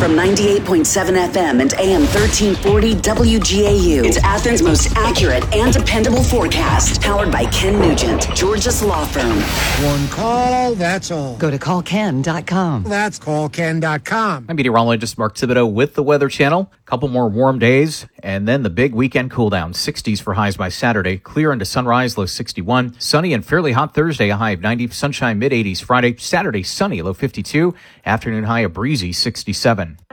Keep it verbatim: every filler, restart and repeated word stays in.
From ninety-eight point seven F M and A M thirteen forty W G A U. It's Athens' most accurate and dependable forecast. Powered by Ken Nugent, Georgia's law firm. One call, that's all. Go to call ken dot com. That's call ken dot com. I'm meteorologist Mark Thibodeau with the Weather Channel. A couple more warm days, and then the big weekend cool down. sixties for highs by Saturday. Clear into sunrise, low sixty-one. Sunny and fairly hot Thursday, a high of ninety. Sunshine, mid-eighties Friday. Saturday, sunny, low fifty-two. Afternoon high, a breezy sixty-seven.